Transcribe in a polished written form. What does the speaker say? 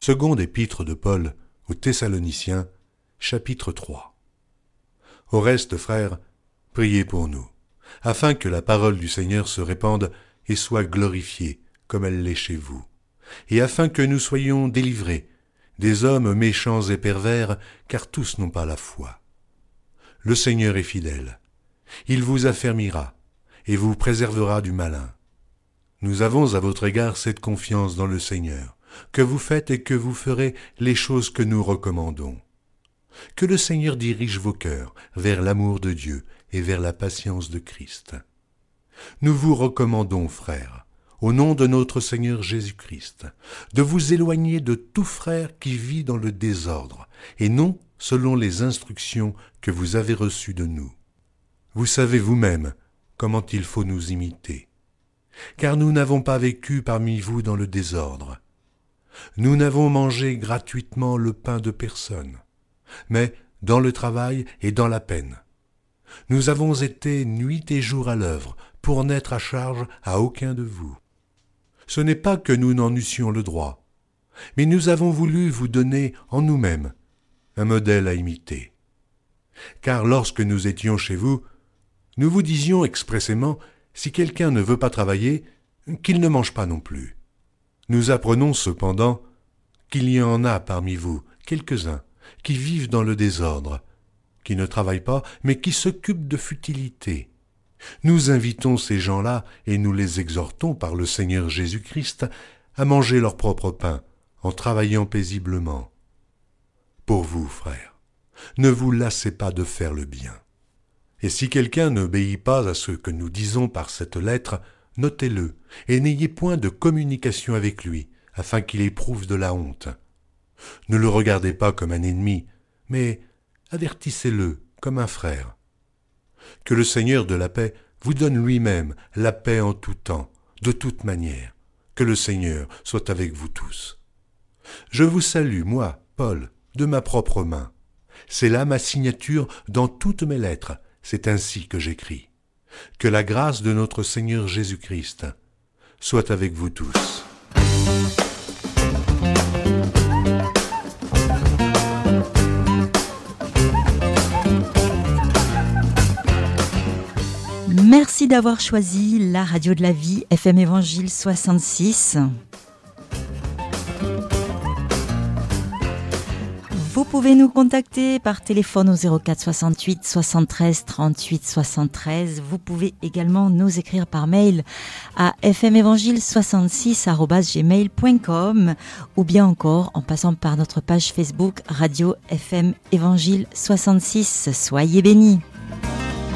Seconde épître de Paul aux Thessaloniciens, chapitre 3. Au reste, frères, priez pour nous, afin que la parole du Seigneur se répande et soit glorifiée comme elle l'est chez vous, et afin que nous soyons délivrés des hommes méchants et pervers, car tous n'ont pas la foi. Le Seigneur est fidèle. Il vous affermira et vous préservera du malin. Nous avons à votre égard cette confiance dans le Seigneur, que vous faites et que vous ferez les choses que nous recommandons. Que le Seigneur dirige vos cœurs vers l'amour de Dieu et vers la patience de Christ. Nous vous recommandons, frères, au nom de notre Seigneur Jésus-Christ, de vous éloigner de tout frère qui vit dans le désordre, et non selon les instructions que vous avez reçues de nous. Vous savez vous-même comment il faut nous imiter, car nous n'avons pas vécu parmi vous dans le désordre. Nous n'avons mangé gratuitement le pain de personne, mais dans le travail et dans la peine. Nous avons été nuit et jour à l'œuvre pour n'être à charge à aucun de vous. Ce n'est pas que nous n'en eussions le droit, mais nous avons voulu vous donner en nous-mêmes un modèle à imiter. Car lorsque nous étions chez vous, nous vous disions expressément, si quelqu'un ne veut pas travailler, qu'il ne mange pas non plus. Nous apprenons cependant qu'il y en a parmi vous quelques-uns qui vivent dans le désordre, qui ne travaillent pas, mais qui s'occupent de futilités. Nous invitons ces gens-là et nous les exhortons par le Seigneur Jésus-Christ à manger leur propre pain en travaillant paisiblement. Pour vous, frères, ne vous lassez pas de faire le bien. Et si quelqu'un n'obéit pas à ce que nous disons par cette lettre, notez-le et n'ayez point de communication avec lui, afin qu'il éprouve de la honte. Ne le regardez pas comme un ennemi, mais avertissez-le comme un frère. Que le Seigneur de la paix vous donne lui-même la paix en tout temps, de toute manière. Que le Seigneur soit avec vous tous. Je vous salue, moi, Paul, de ma propre main. C'est là ma signature dans toutes mes lettres, c'est ainsi que j'écris. Que la grâce de notre Seigneur Jésus-Christ soit avec vous tous. Merci d'avoir choisi la radio de la vie, FM Évangile 66. Vous pouvez nous contacter par téléphone au 04 68 73 38 73. Vous pouvez également nous écrire par mail à fmevangile66@gmail.com ou bien encore en passant par notre page Facebook Radio FM Évangile 66. Soyez bénis.